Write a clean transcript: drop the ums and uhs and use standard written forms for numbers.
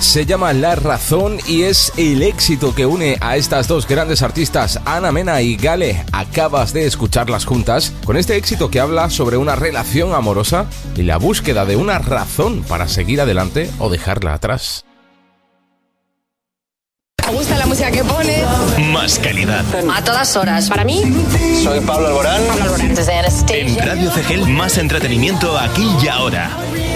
se llama La Razón y es el éxito que une a estas dos grandes artistas, Ana Mena y Gale. Acabas de escucharlas juntas con este éxito que habla sobre una relación amorosa y la búsqueda de una razón para seguir adelante o dejarla atrás. Me gusta la música que pone. Más calidad. A todas horas. Para mí. Soy Pablo Alborán. Desde Anastasia. En Radio CGL, más entretenimiento aquí y ahora.